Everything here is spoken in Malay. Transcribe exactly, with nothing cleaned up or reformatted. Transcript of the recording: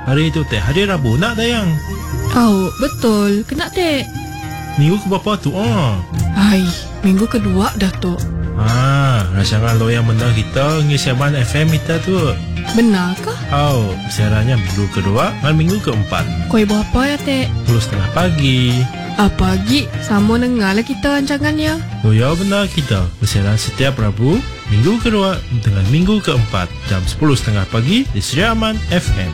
hari itu teh hari Rabu nak tayang. Oh, betul. Kena teh. Minggu ke berapa tu? Oh. Hai, minggu kedua dah tu. Ah, rancangan lo yang menang kita ngisiaban F M kita tu. Benarkah? Oh, siarannya minggu kedua dan minggu keempat. Koi berapa ya teh? Pukul setengah pagi. Ah, pagi. Sama dengar lah kita rancangannya. Oh ya benar kita. Bersiaran setiap Rabu, minggu kedua dengan minggu keempat jam sepuluh setengah pagi di Seria Aman F M.